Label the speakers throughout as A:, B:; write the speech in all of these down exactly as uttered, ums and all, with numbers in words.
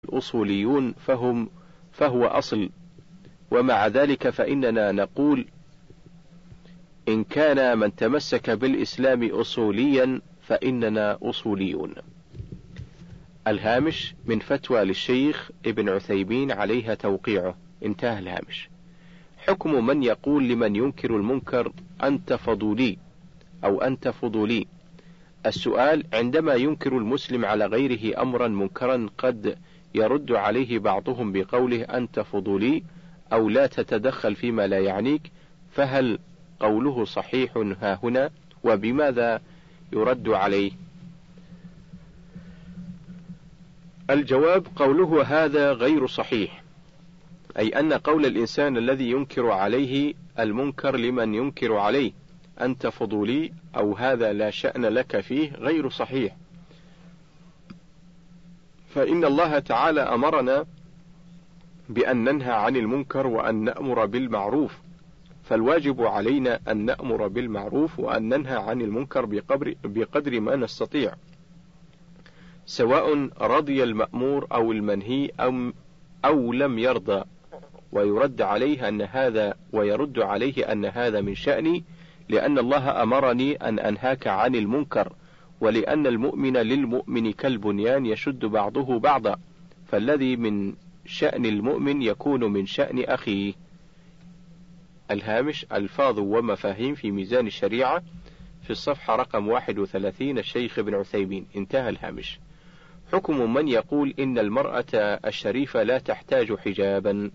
A: الأصوليون فهم فهو أصل، ومع ذلك فإننا نقول إن كان من تمسك بالإسلام أصوليا فإننا أصوليون. الهامش من فتوى للشيخ ابن عثيمين عليها توقيعه. انتهى الهامش. حكم من يقول لمن ينكر المنكر أنت فضولي أو أنت فضولي. السؤال: عندما ينكر المسلم على غيره أمرا منكرا قد يرد عليه بعضهم بقوله أنت فضولي أو لا تتدخل فيما لا يعنيك، فهل قوله صحيح ها هنا؟ وبماذا يرد عليه؟ الجواب: قوله هذا غير صحيح، أي أن قول الإنسان الذي ينكر عليه المنكر لمن ينكر عليه أنت فضولي أو هذا لا شأن لك فيه غير صحيح، فإن الله تعالى أمرنا بأن ننهى عن المنكر وأن نأمر بالمعروف، فالواجب علينا أن نأمر بالمعروف وأن ننهى عن المنكر بقدر, بقدر ما نستطيع، سواء رضي المأمور أو المنهي أو, أو لم يرضى. ويرد عليه أن هذا ويرد عليه أن هذا من شأني، لأن الله أمرني أن أنهاك عن المنكر، ولأن المؤمن للمؤمن كالبنيان يشد بعضه بعضا، فالذي من شأن المؤمن يكون من شأن أخيه. الهامش: ألفاظ ومفاهيم في ميزان الشريعة، في الصفحة رقم واحد وثلاثين، الشيخ ابن عثيمين. انتهى الهامش. حكم من يقول إن المرأة الشريفة لا تحتاج حجابا.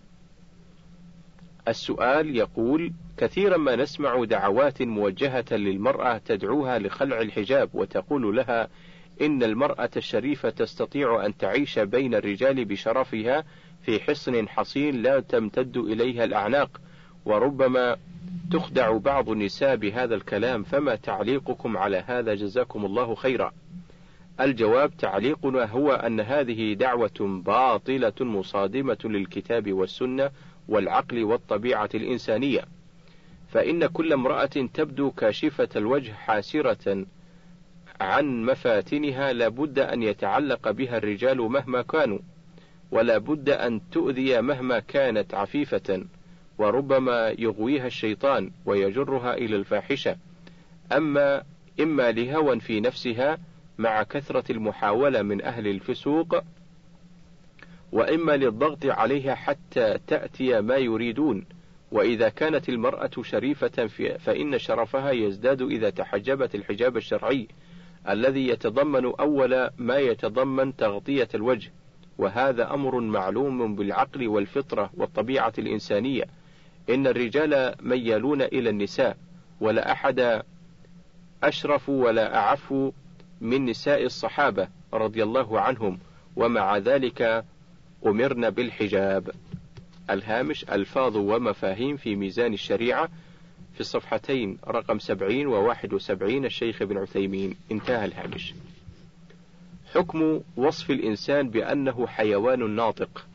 A: السؤال يقول: كثيرا ما نسمع دعوات موجهة للمرأة تدعوها لخلع الحجاب، وتقول لها إن المرأة الشريفة تستطيع أن تعيش بين الرجال بشرفها في حصن حصين لا تمتد إليها الأعناق، وربما تخدع بعض النساء بهذا الكلام، فما تعليقكم على هذا جزاكم الله خيرا؟ الجواب: تعليقنا هو أن هذه دعوة باطلة مصادمة للكتاب والسنة والعقل والطبيعة الإنسانية، فإن كل امرأة تبدو كاشفة الوجه حاسرة عن مفاتنها لابد أن يتعلق بها الرجال مهما كانوا، ولا بد أن تؤذي مهما كانت عفيفة، وربما يغويها الشيطان ويجرها إلى الفاحشة، أما إما لهوى في نفسها مع كثرة المحاولة من أهل الفسوق، وإما للضغط عليها حتى تأتي ما يريدون. وإذا كانت المرأة شريفة فإن شرفها يزداد إذا تحجبت الحجاب الشرعي الذي يتضمن أول ما يتضمن تغطية الوجه، وهذا أمر معلوم بالعقل والفطرة والطبيعة الإنسانية. إن الرجال ميالون إلى النساء، ولا أحد أشرف ولا أعف من نساء الصحابة رضي الله عنهم، ومع ذلك أمرنا بالحجاب. الهامش: ألفاظ ومفاهيم في ميزان الشريعة، في الصفحتين رقم سبعين وواحد وسبعين، الشيخ ابن عثيمين. انتهى الهامش. حكم وصف الإنسان بأنه حيوان ناطق.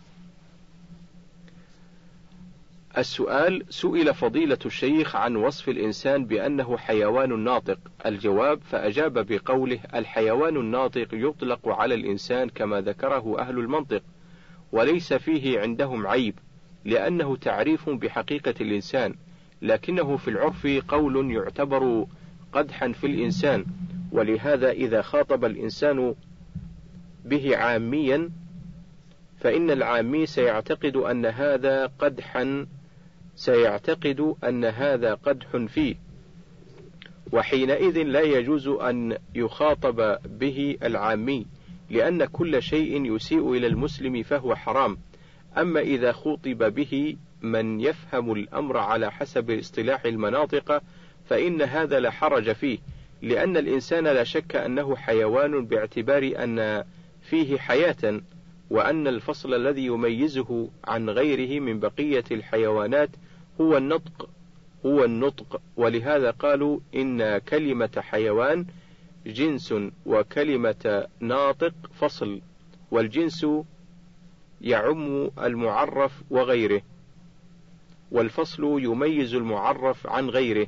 A: السؤال: سئل فضيلة الشيخ عن وصف الإنسان بأنه حيوان ناطق. الجواب: فأجاب بقوله: الحيوان الناطق يطلق على الإنسان كما ذكره أهل المنطق، وليس فيه عندهم عيب، لأنه تعريف بحقيقة الإنسان، لكنه في العرف قول يعتبر قدحا في الإنسان، ولهذا إذا خاطب الإنسان به عاميا فإن العامي سيعتقد أن هذا قدحا سيعتقد أن هذا قدح فيه، وحينئذ لا يجوز أن يخاطب به العامي، لأن كل شيء يسيء إلى المسلم فهو حرام. أما إذا خوطب به من يفهم الأمر على حسب اصطلاح المناطق فإن هذا لا حرج فيه، لأن الإنسان لا شك أنه حيوان باعتبار أن فيه حياة، وأن الفصل الذي يميزه عن غيره من بقية الحيوانات هو النطق هو النطق ولهذا قالوا إن كلمة حيوان جنس وكلمة ناطق فصل، والجنس يعم المعرف وغيره، والفصل يميز المعرف عن غيره.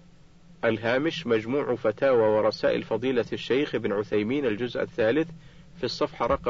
A: الهامش: مجموع فتاوى ورسائل فضيلة الشيخ ابن عثيمين، الجزء الثالث، في الصفحة رقم